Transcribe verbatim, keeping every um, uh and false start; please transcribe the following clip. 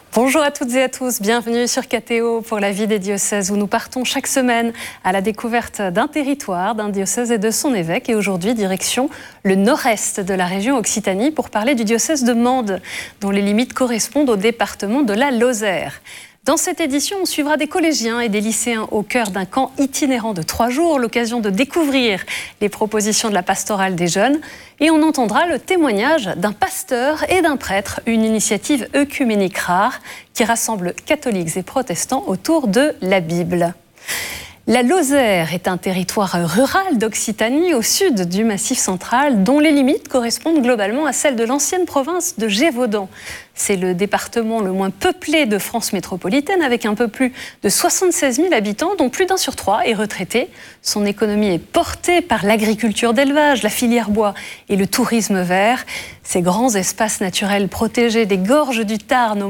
Bonjour à toutes et à tous, bienvenue sur K T O pour la vie des diocèses où nous partons chaque semaine à la découverte d'un territoire, d'un diocèse et de son évêque. Et aujourd'hui, direction le nord-est de la région Occitanie pour parler du diocèse de Mende, dont les limites correspondent au département de la Lozère. Dans cette édition, on suivra des collégiens et des lycéens au cœur d'un camp itinérant de trois jours, l'occasion de découvrir les propositions de la pastorale des jeunes. Et on entendra le témoignage d'un pasteur et d'un prêtre, une initiative œcuménique rare qui rassemble catholiques et protestants autour de la Bible. La Lozère est un territoire rural d'Occitanie au sud du Massif central dont les limites correspondent globalement à celles de l'ancienne province de Gévaudan. C'est le département le moins peuplé de France métropolitaine avec un peu plus de soixante-seize mille habitants dont plus d'un sur trois est retraité. Son économie est portée par l'agriculture d'élevage, la filière bois et le tourisme vert. Ces grands espaces naturels protégés des gorges du Tarn